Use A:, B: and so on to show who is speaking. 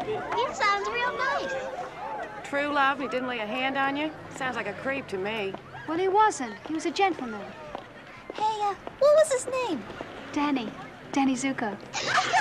A: He sounds real nice.
B: True love, he didn't lay a hand on you? Sounds like a creep to me.
C: Well, he wasn't. He was a gentleman.
A: Hey, what was his name?
C: Danny. Danny Zuko.